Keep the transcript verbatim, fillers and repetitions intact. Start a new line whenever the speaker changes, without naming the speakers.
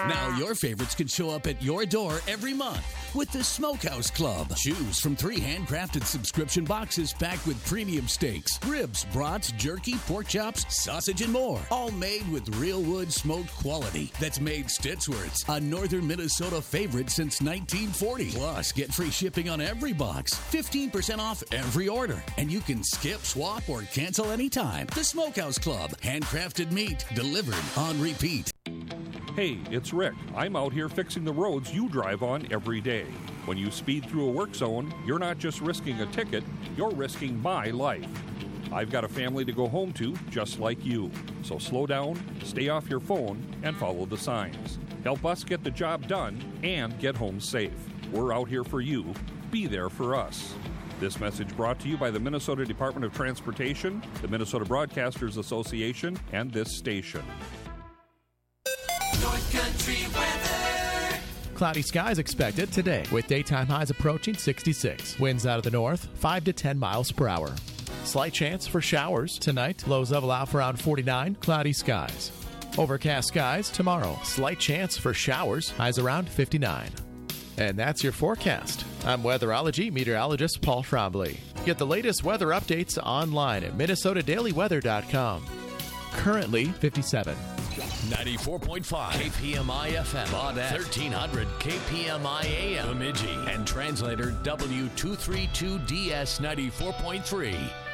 Now your favorites can show up at your door every month with the Smokehouse Club. Choose from three handcrafted subscription boxes packed with premium steaks, ribs, brats, jerky, pork chops, sausage, and more. All made with real wood smoked quality that's made Stittsworth's a northern Minnesota favorite since nineteen forty. Plus, get free shipping on every box, fifteen percent off every order, and you can skip, swap, or cancel anytime. The Smokehouse Club. Handcrafted meat delivered on repeat.
Hey, it's Rick. I'm out here fixing the roads you drive on every day. When you speed through a work zone, you're not just risking a ticket, you're risking my life. I've got a family to go home to just like you. So slow down, stay off your phone, and follow the signs. Help us get the job done and get home safe. We're out here for you. Be there for us. This message brought to you by the Minnesota Department of Transportation, the Minnesota Broadcasters Association, and this station.
North Country weather.
Cloudy skies expected today with daytime highs approaching sixty-six. Winds out of the north, five to ten miles per hour. Slight chance for showers tonight. Lows level out for around forty-nine. Cloudy skies. Overcast skies tomorrow. Slight chance for showers. Highs around fifty-nine. And that's your forecast. I'm weatherology meteorologist Paul Trombley. Get the latest weather updates online at minnesota daily weather dot com. Currently fifty-seven.
ninety-four point five K P M I F M, Baudette, thirteen hundred K P M I A M, Bemidji, and translator W two thirty-two D S ninety-four point three.